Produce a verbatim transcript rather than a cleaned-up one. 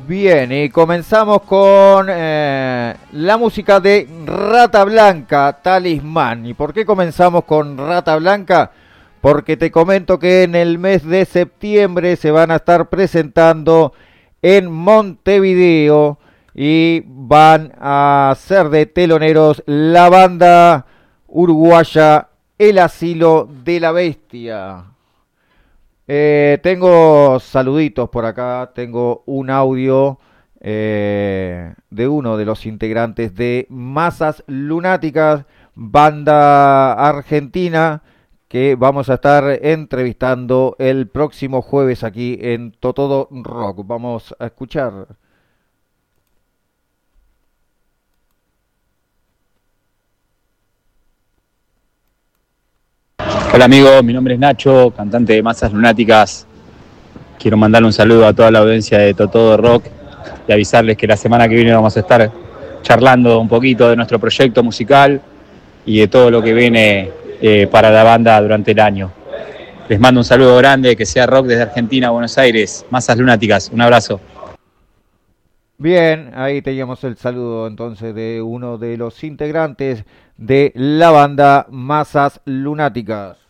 Bien, y comenzamos con eh, la música de Rata Blanca, Talismán. ¿Y por qué comenzamos con Rata Blanca? Porque te comento que en el mes de septiembre se van a estar presentando en Montevideo y van a ser de teloneros la banda uruguaya El Asilo de la Bestia. Eh, tengo saluditos por acá, tengo un audio eh, de uno de los integrantes de Masas Lunáticas, banda argentina, que vamos a estar entrevistando el próximo jueves aquí en Totodo Rock. Vamos a escuchar. Hola amigos, mi nombre es Nacho, cantante de Masas Lunáticas. Quiero mandarle un saludo a toda la audiencia de Totodo Rock y avisarles que la semana que viene vamos a estar charlando un poquito de nuestro proyecto musical y de todo lo que viene eh, para la banda durante el año. Les mando un saludo grande, que sea rock desde Argentina a Buenos Aires. Masas Lunáticas, un abrazo. Bien, ahí teníamos el saludo entonces de uno de los integrantes de la banda Masas Lunáticas.